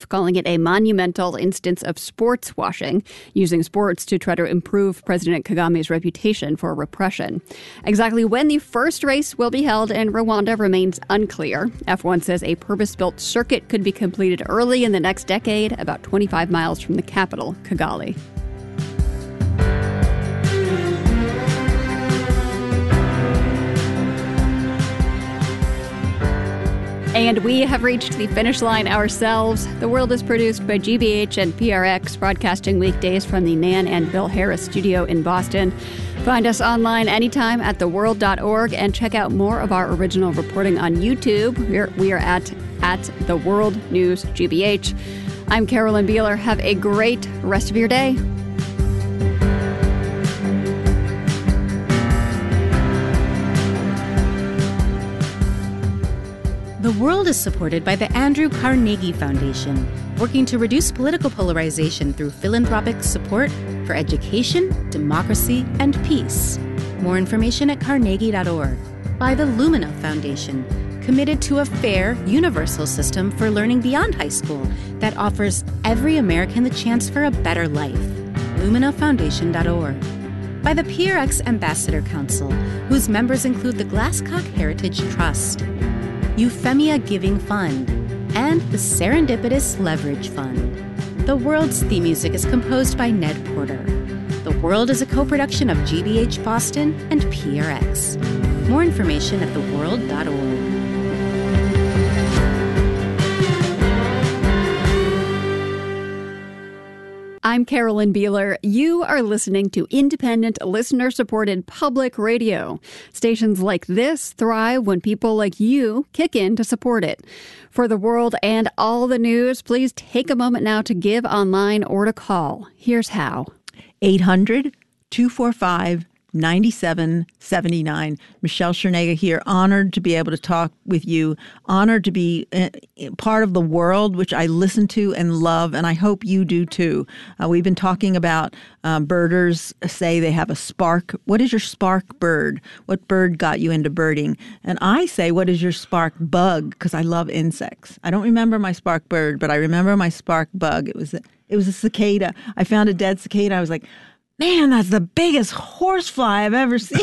calling it a monumental instance of sports washing, using sports to try to improve President Kagame's reputation for repression. Exactly when the first race will be held in Rwanda remains unclear. F1 says a purpose-built circuit could be completed early in the next decade, about 25 miles from the capital, Kigali. And we have reached the finish line ourselves. The World is produced by GBH and PRX, broadcasting weekdays from the Nan and Bill Harris studio in Boston. Find us online anytime at theworld.org and check out more of our original reporting on YouTube. We are at The World News GBH. I'm Carolyn Beeler. Have a great rest of your day. The World is supported by the Andrew Carnegie Foundation, working to reduce political polarization through philanthropic support for education, democracy, and peace. More information at carnegie.org. By the Lumina Foundation, committed to a fair, universal system for learning beyond high school that offers every American the chance for a better life. LuminaFoundation.org. By the PRX Ambassador Council, whose members include the Glasscock Heritage Trust, Euphemia Giving Fund, and the Serendipitous Leverage Fund. The World's theme music is composed by Ned Porter. The World is a co-production of GBH Boston and PRX. More information at theworld.org. I'm Carolyn Beeler. You are listening to independent, listener-supported public radio. Stations like this thrive when people like you kick in to support it. For The World and all the news, please take a moment now to give online or to call. Here's how. 800-245-9779. Michelle Chernega here. Honored to be able to talk with you. Honored to be part of The World, which I listen to and love, and I hope you do too. We've been talking about birders say they have a spark. What is your spark bird? What bird got you into birding? And I say, what is your spark bug? Because I love insects. I don't remember my spark bird, but I remember my spark bug. It was a cicada. I found a dead cicada. I was like, man, that's the biggest horsefly I've ever seen.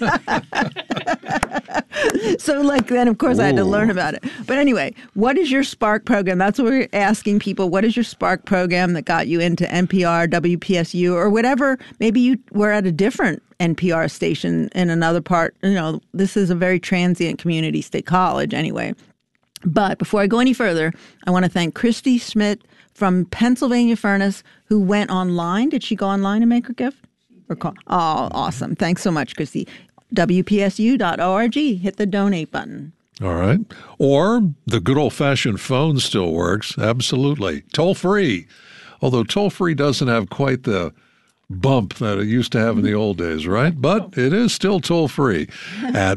So then, of course, I had to learn about it. But anyway, what is your Spark program? That's what we're asking people. What is your Spark program that got you into NPR, WPSU, or whatever? Maybe you were at a different NPR station in another part. This is a very transient community state college anyway. But before I go any further, I want to thank Christy Schmidt from Pennsylvania Furnace, who went online. Did she go online and make her gift? Or call? Oh, awesome. Thanks so much, Christy. WPSU.org. Hit the donate button. All right. Or the good old-fashioned phone still works. Absolutely. Toll-free. Although toll-free doesn't have quite the bump that it used to have in the old days, right? But it is still toll-free at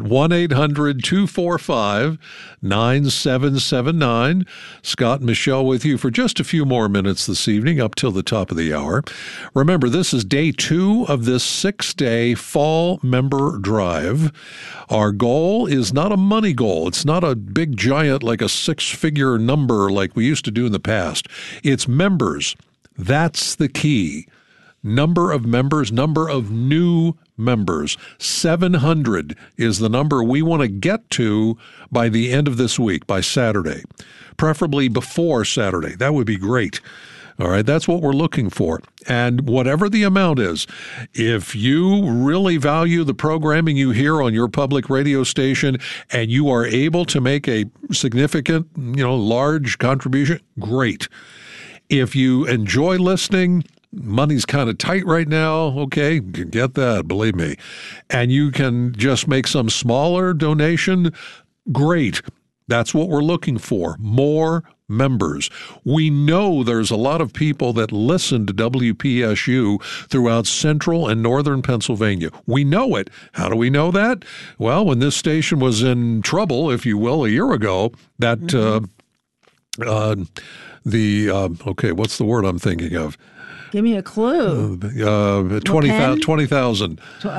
1-800-245-9779. Scott and Michelle with you for just a few more minutes this evening up till the top of the hour. Remember, this is day 2 of this 6-day fall member drive. Our goal is not a money goal. It's not a big giant like a 6-figure number like we used to do in the past. It's members. That's the key. Number of members, number of new members. 700 is the number we want to get to by the end of this week, by Saturday, preferably before Saturday. That would be great. All right, that's what we're looking for. And whatever the amount is, if you really value the programming you hear on your public radio station and you are able to make a significant, large contribution, great. If you enjoy listening, money's kind of tight right now. Okay, get that, believe me. And you can just make some smaller donation. Great. That's what we're looking for. More members. We know there's a lot of people that listen to WPSU throughout central and northern Pennsylvania. We know it. How do we know that? Well, when this station was in trouble, if you will, a year ago, that Okay, what's the word I'm thinking of? Give me a clue. 20,000.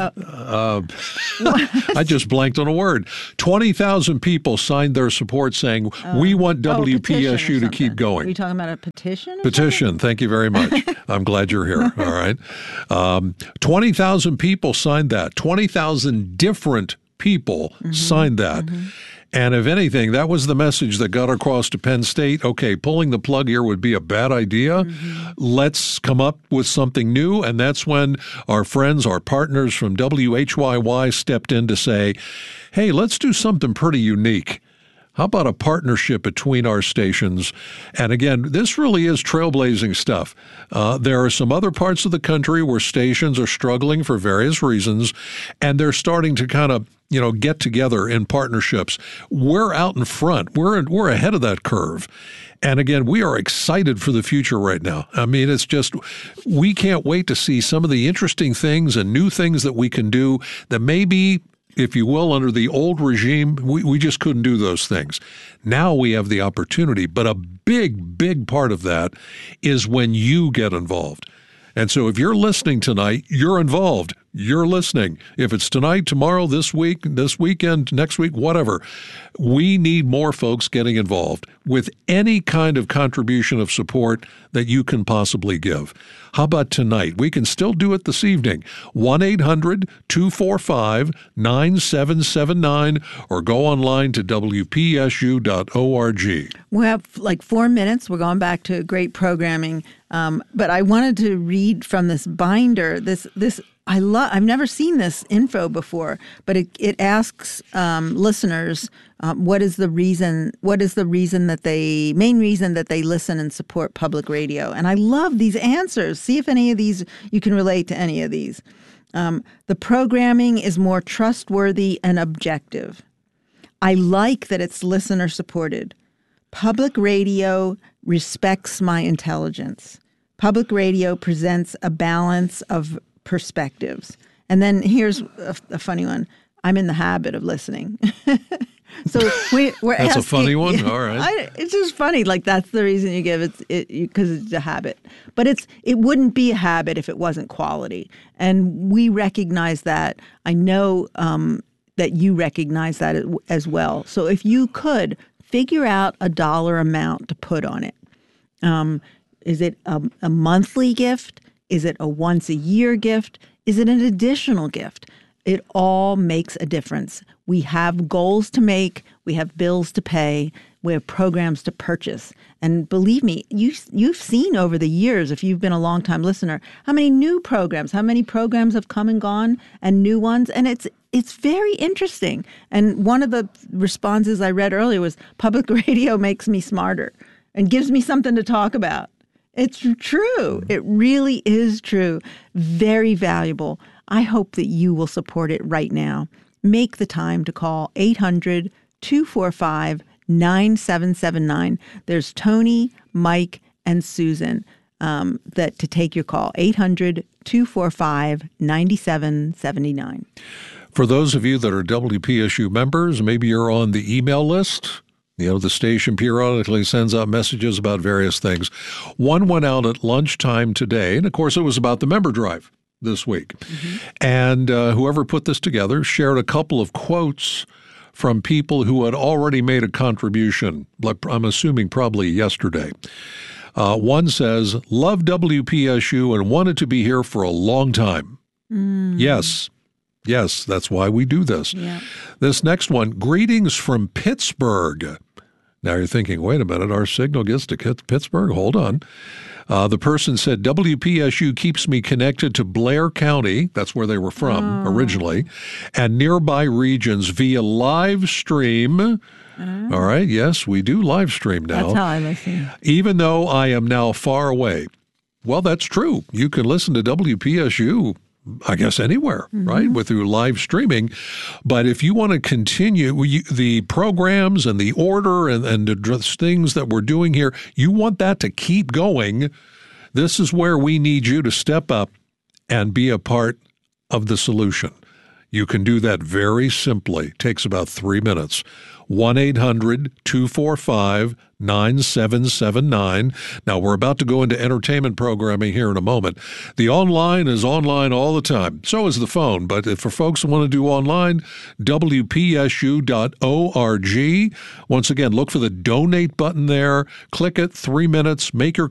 I just blanked on a word. 20,000 people signed their support saying, we want WPSU to keep going. Are you talking about a petition? Petition. Thank you very much. I'm glad you're here. All right. 20,000 people signed that. 20,000 different people signed that. And if anything, that was the message that got across to Penn State. Okay, pulling the plug here would be a bad idea. Let's come up with something new. And that's when our friends, our partners from WHYY stepped in to say, hey, let's do something pretty unique. How about a partnership between our stations? And again, this really is trailblazing stuff. There are some other parts of the country where stations are struggling for various reasons, and they're starting to kind of, get together in partnerships. We're out in front. We're ahead of that curve. And again, we are excited for the future right now. I mean, it's just, we can't wait to see some of the interesting things and new things that we can do that maybe, if you will, under the old regime, we just couldn't do those things. Now we have the opportunity, but a big, big part of that is when you get involved. And so if you're listening tonight, you're involved. You're listening. If it's tonight, tomorrow, this week, this weekend, next week, whatever, we need more folks getting involved with any kind of contribution of support that you can possibly give. How about tonight? We can still do it this evening. 1-800-245-9779 or go online to WPSU.org. We have like 4 minutes. We're going back to great programming. But I wanted to read from this binder. I've never seen this info before, but it asks listeners what is the main reason that they listen and support public radio. And I love these answers. See if any of these you can relate to any of these. The programming is more trustworthy and objective. I like that it's listener supported. Public radio respects my intelligence. Public radio presents a balance of perspectives. And then here's a funny one. I'm in the habit of listening. So we're That's asking, a funny one? All right. It's just funny. Like, that's the reason you give it because it's a habit. But it wouldn't be a habit if it wasn't quality. And we recognize that. I know that you recognize that as well. So if you could figure out a dollar amount to put on it. Is it a monthly gift? Is it a once-a-year gift? Is it an additional gift? It all makes a difference. We have goals to make. We have bills to pay. We have programs to purchase. And believe me, you've seen over the years, if you've been a long-time listener, how many programs have come and gone and new ones. And it's very interesting. And one of the responses I read earlier was, public radio makes me smarter and gives me something to talk about. It's true. It really is true. Very valuable. I hope that you will support it right now. Make the time to call 800-245-9779. There's Tony, Mike, and Susan to take your call. 800-245-9779. For those of you that are WPSU members, maybe you're on the email list. The station periodically sends out messages about various things. One went out at lunchtime today, and of course it was about the member drive this week. And whoever put this together shared a couple of quotes from people who had already made a contribution, I'm assuming probably yesterday. One says, love WPSU and wanted to be here for a long time. Yes, that's why we do this. Yeah. This next one, greetings from Pittsburgh. Now you're thinking, wait a minute, our signal gets to Pittsburgh? Hold on. The person said, WPSU keeps me connected to Blair County, that's where they were from originally, and nearby regions via live stream. All right, yes, we do live stream now. That's how I listen. Even though I am now far away. Well, that's true. You can listen to WPSU, I guess, anywhere, right, through live streaming. But if you want to continue the programs and the order and the things that we're doing here, you want that to keep going, this is where we need you to step up and be a part of the solution. You can do that very simply. It takes about 3 minutes. 1-800-245-9779. Now, we're about to go into entertainment programming here in a moment. The online is online all the time. So is the phone. But if for folks who want to do online, WPSU.org. Once again, look for the donate button there. Click it, 3 minutes. Make your